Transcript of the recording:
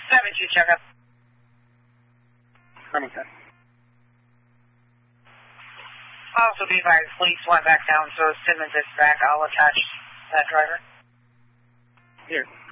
7-2 checkup. Remington. Also be advised, police went back down, so as Simmons is back, I'll attach that driver. Here.